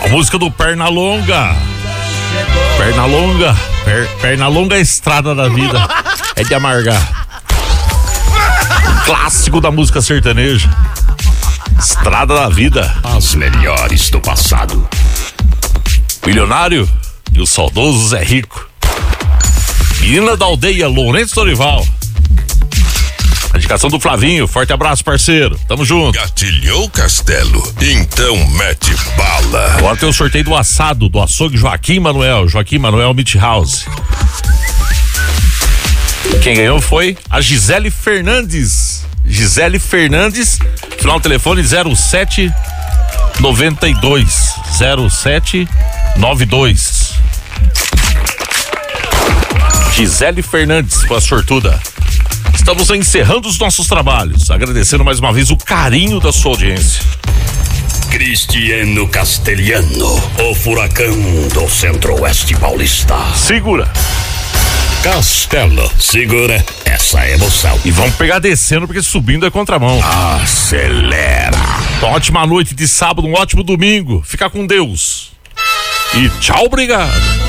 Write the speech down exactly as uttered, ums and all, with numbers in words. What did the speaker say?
A música do Pernalonga. Pernalonga. Per, Pernalonga é a estrada da vida. É de amargar. Clássico da música sertaneja. Estrada da vida. As melhores do passado. Milionário e o saudoso Zé Rico. Menina da aldeia, Lourenço Dorival. A indicação do Flavinho. Forte abraço, parceiro. Tamo junto. Gatilhou, Castelo? Então mete bala. Agora tem o sorteio do assado do açougue Joaquim Manuel. Joaquim Manuel Meat House. Quem ganhou foi a Gisele Fernandes. Gisele Fernandes, final do telefone zero sete noventa e dois. zero sete noventa e dois. Gisele Fernandes foi a sortuda. Estamos encerrando os nossos trabalhos, agradecendo mais uma vez o carinho da sua audiência. Cristiano Castelhano, o furacão do Centro-Oeste Paulista. Segura. Castelo, segura essa emoção. E vamos pegar descendo, porque subindo é contramão. Acelera. Uma ótima noite de sábado, um ótimo domingo. Fica com Deus. E tchau, obrigado.